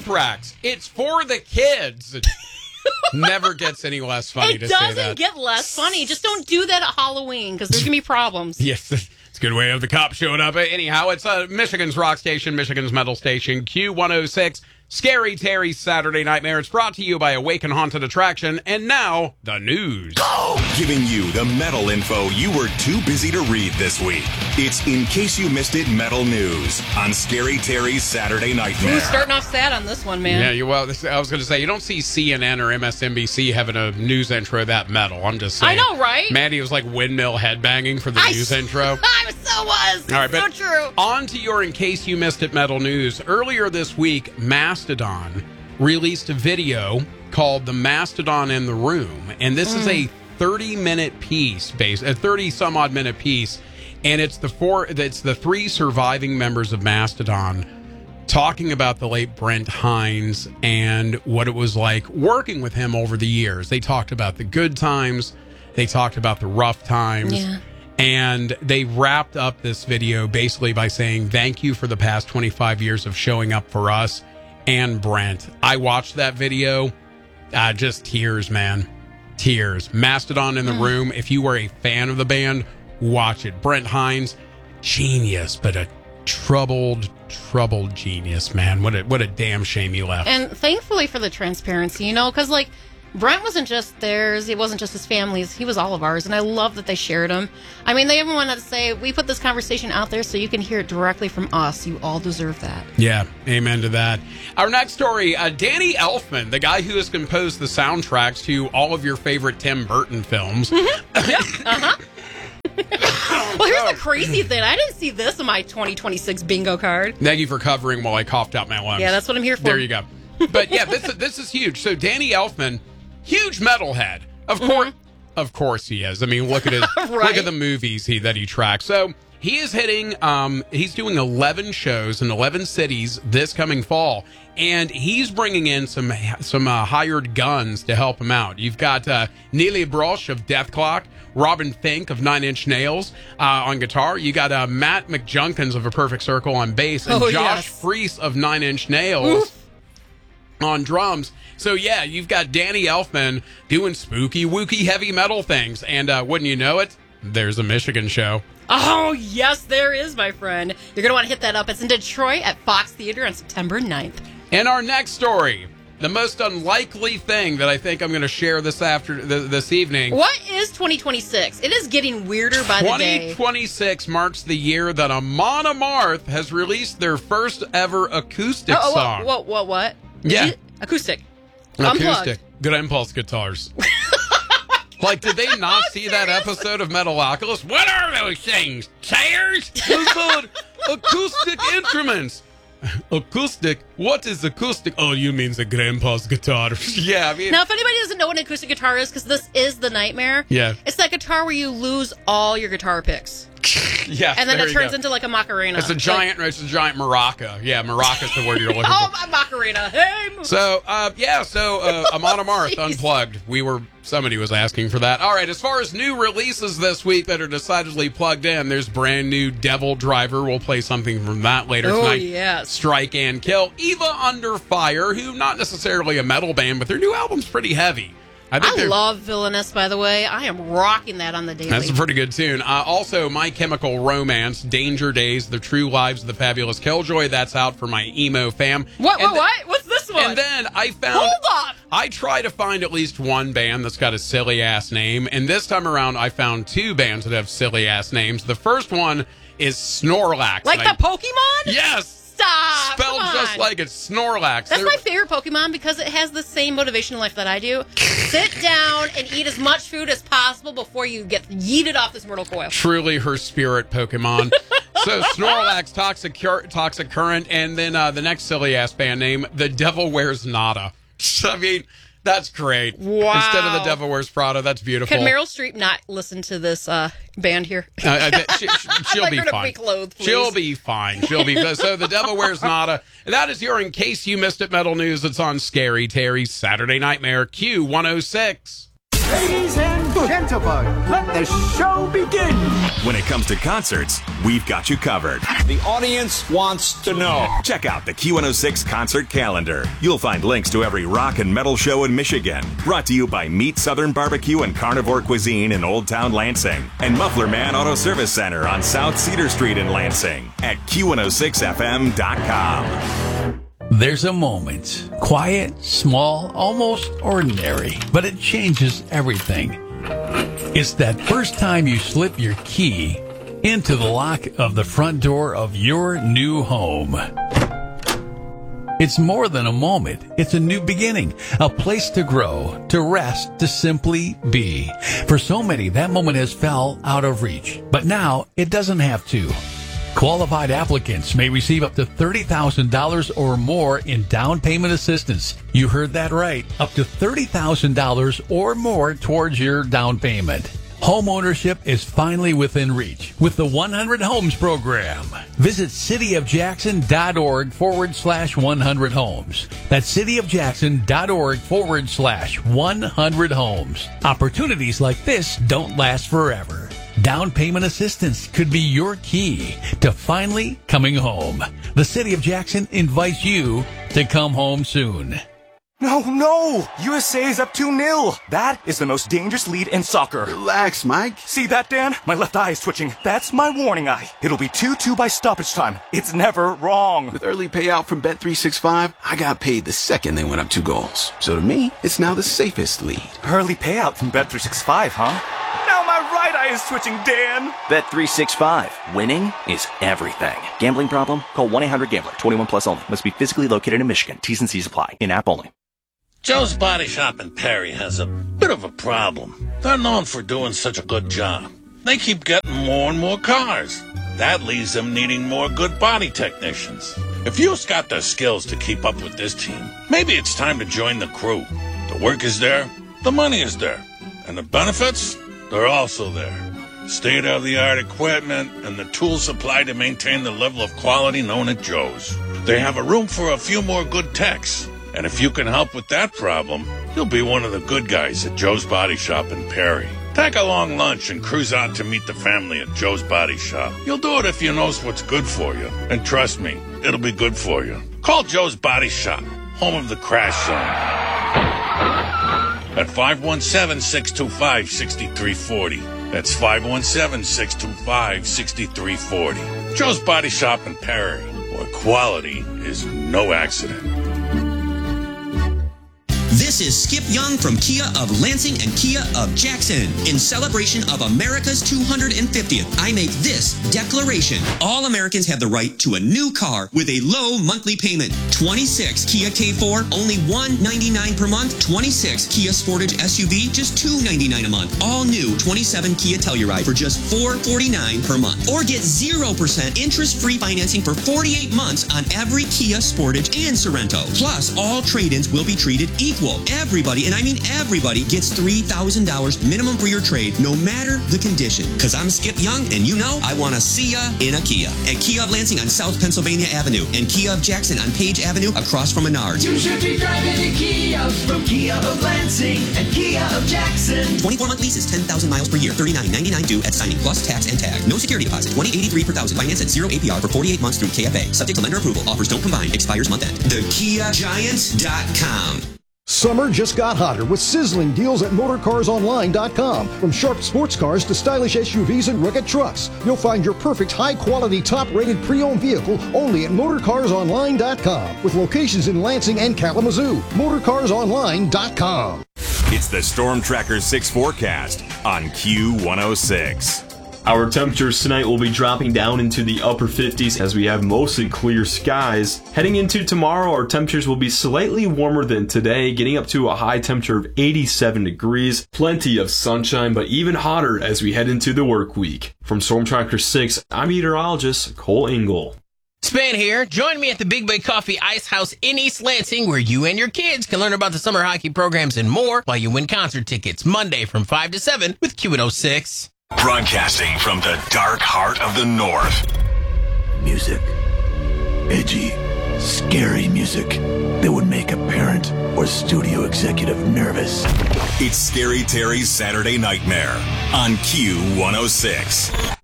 Anthrax. It's for the kids. It never gets any less funny to say that. It doesn't get less funny. Just don't do that at Halloween because there's going to be problems. Yes, it's a good way of the cops showing up. Anyhow, it's Michigan's rock station, Michigan's metal station, Q106. Scary Terry's Saturday Nightmare. It's brought to you by Awaken Haunted Attraction. And now, the news. Go! Giving you the metal info you were too busy to read this week. It's In Case You Missed It Metal News on Scary Terry's Saturday Nightmare. Who's starting off sad on this one, man? Yeah, I was going to say, you don't see CNN or MSNBC having a news intro that metal. I'm just saying. I know, right? Mandy was like windmill headbanging for the news intro. I so was. All right, so but true. On to your In Case You Missed It metal news. Earlier this week, Mastodon released a video called The Mastodon in the Room. And this is a 30-minute piece, a 30-some-odd minute piece. And it's the three surviving members of Mastodon talking about the late Brent Hinds and what it was like working with him over the years. They talked about the good times. They talked about the rough times. Yeah. And they wrapped up this video basically by saying, thank you for the past 25 years of showing up for us and Brent. I watched that video. Just tears, man. Tears. Mastodon in the Room. If you were a fan of the band, watch it. Brent Hinds, genius, but a troubled genius, man. What a damn shame you left. And thankfully for the transparency, because like Brent wasn't just theirs, it wasn't just his family's, he was all of ours, and I love that they shared him. I mean, they even wanted to say, we put this conversation out there so you can hear it directly from us. You all deserve that. Yeah, amen to that. Our next story, Danny Elfman, the guy who has composed the soundtracks to all of your favorite Tim Burton films. Well, here's the crazy thing. I didn't see this on my 2026 bingo card. Thank you for covering while I coughed out my lungs. Yeah, that's what I'm here for. There you go. But yeah, this is huge. So Danny Elfman, huge metalhead. Of course he is. I mean, look at his Right. look at the movies that he tracks. So he is hitting he's doing 11 shows in 11 cities this coming fall, and he's bringing in some hired guns to help him out. You've got Neely Brosh of Death Clock, Robin Think of Nine Inch Nails on guitar. You got Matt McJunkins of A Perfect Circle on bass, and Josh Freese of Nine Inch Nails on drums. So yeah, you've got Danny Elfman doing spooky, wooky, heavy metal things. And wouldn't you know it, there's a Michigan show. Oh, yes, there is, my friend. You're going to want to hit that up. It's in Detroit at Fox Theater on September 9th. And our next story, the most unlikely thing that I think I'm going to share this evening. What is 2026? It is getting weirder by the day. 2026 marks the year that Amon Amarth has released their first ever acoustic song. What? Yeah. Acoustic. Acoustic. Good Impulse guitars. Like, did they not see that episode of Metalocalypse? What are those things? Chairs? Those called acoustic instruments. Acoustic? What is acoustic? Oh, you mean the grandpa's guitar. Yeah, I mean... Now, if anybody doesn't know what an acoustic guitar is, because this is the nightmare, it's that guitar where you lose all your guitar picks. Yeah, and then it turns into like a Macarena. It's a giant maraca. Yeah, maraca's the word you're looking for. Oh, my Macarena. Hey. So, Amon Amarth Unplugged. Somebody was asking for that. All right, as far as new releases this week that are decidedly plugged in, there's brand new Devil Driver. We'll play something from that later tonight. Oh, yes. Strike and Kill. Eva Under Fire, who not necessarily a metal band, but their new album's pretty heavy. I love Villainous, by the way. I am rocking that on the daily. That's a pretty good tune. Also, My Chemical Romance, Danger Days, The True Lives of the Fabulous Killjoy. That's out for my emo fam. What? What's this one? And then I found... Hold up! I try to find at least one band that's got a silly-ass name, and this time around I found two bands that have silly-ass names. The first one is Snorlax. Like the Pokemon? Yes! Stop! Spelled just like it, Snorlax. That's my favorite Pokemon because it has the same motivation in life that I do. Sit down and eat as much food as possible before you get yeeted off this mortal coil. Truly her spirit Pokemon. So Snorlax, Toxic Current, and then the next silly-ass band name, The Devil Wears Nada. I mean... That's great. Wow. Instead of The Devil Wears Prada, that's beautiful. Can Meryl Streep not listen to this band here? She'll be fine. She'll be fine. So The Devil Wears Nada. That is your In Case You Missed It metal news. It's on Scary Terry's Saturday Nightmare Q106. Ladies and gentlemen, let the show begin. When it comes to concerts, we've got you covered. The audience wants to know. Check out the Q106 concert calendar. You'll find links to every rock and metal show in Michigan. Brought to you by Meat Southern Barbecue and Carnivore Cuisine in Old Town Lansing. And Muffler Man Auto Service Center on South Cedar Street in Lansing at Q106FM.com. There's a moment. Quiet, small, almost ordinary. But it changes everything. It's that first time you slip your key into the lock of the front door of your new home. It's more than a moment. It's a new beginning, a place to grow, to rest, to simply be. For so many, that moment has fell out of reach. But now, it doesn't have to. Qualified applicants may receive up to $30,000 or more in down payment assistance. You heard that right. Up to $30,000 or more towards your down payment. Home ownership is finally within reach with the 100 Homes program. Visit cityofjackson.org/100 homes. That's cityofjackson.org/100 homes. Opportunities like this don't last forever. Down payment assistance could be your key to finally coming home. The City of Jackson invites you to come home soon. No! USA is up 2-0. That is the most dangerous lead in soccer. Relax, Mike. See that, Dan? My left eye is twitching. That's my warning eye. It'll be 2-2 by stoppage time. It's never wrong. With early payout from Bet365, I got paid the second they went up 2 goals. So to me, it's now the safest lead. Early payout from Bet365, huh? Now my right eye is twitching, Dan. Bet365. Winning is everything. Gambling problem? Call 1-800-GAMBLER. 21 plus only. Must be physically located in Michigan. T's and C's apply. In-app only. Joe's Body Shop in Perry has a bit of a problem. They're known for doing such a good job. They keep getting more and more cars. That leaves them needing more good body technicians. If you've got the skills to keep up with this team, maybe it's time to join the crew. The work is there, the money is there, and the benefits, they're also there. State-of-the-art equipment and the tools supplied to maintain the level of quality known at Joe's. They have a room for a few more good techs. And if you can help with that problem, you'll be one of the good guys at Joe's Body Shop in Perry. Take a long lunch and cruise out to meet the family at Joe's Body Shop. You'll do it if you know what's good for you. And trust me, it'll be good for you. Call Joe's Body Shop, home of the Crash Zone, at 517-625-6340. That's 517-625-6340. Joe's Body Shop in Perry, where quality is no accident. This is Skip Young from Kia of Lansing and Kia of Jackson. In celebration of America's 250th, I make this declaration. All Americans have the right to a new car with a low monthly payment. 26 Kia K4, only $199 per month. 26 Kia Sportage SUV, just $299 a month. All new 27 Kia Telluride for just $449 per month. Or get 0% interest-free financing for 48 months on every Kia Sportage and Sorento. Plus, all trade-ins will be treated equal. Everybody, and I mean everybody, gets $3,000 minimum for your trade, no matter the condition. Because I'm Skip Young, and you know I want to see ya in a Kia. At Kia of Lansing on South Pennsylvania Avenue, and Kia of Jackson on Page Avenue across from Menards. You should be driving a Kia from Kia of Lansing and Kia of Jackson. 24-month lease is 10,000 miles per year, $39.99 due at signing, plus tax and tag. No security deposit, $20.83 per thousand. Finance at 0 APR for 48 months through KFA. Subject to lender approval. Offers don't combine. Expires month end. TheKiaGiant.com. Summer just got hotter with sizzling deals at MotorCarsOnline.com. From sharp sports cars to stylish SUVs and rugged trucks, you'll find your perfect high-quality, top-rated pre-owned vehicle only at MotorCarsOnline.com. With locations in Lansing and Kalamazoo. MotorCarsOnline.com. It's the Storm Tracker 6 forecast on Q106. Our temperatures tonight will be dropping down into the upper 50s as we have mostly clear skies. Heading into tomorrow, our temperatures will be slightly warmer than today, getting up to a high temperature of 87 degrees. Plenty of sunshine, but even hotter as we head into the work week. From Storm Tracker 6, I'm meteorologist Cole Engel. Span here. Join me at the Big Bay Coffee Ice House in East Lansing, where you and your kids can learn about the summer hockey programs and more while you win concert tickets Monday from 5 to 7 with Q106. Broadcasting from the dark heart of the North. Music. Edgy. scary music that would make a parent or studio executive nervous. It's Scary Terry's Saturday Nightmare on Q106.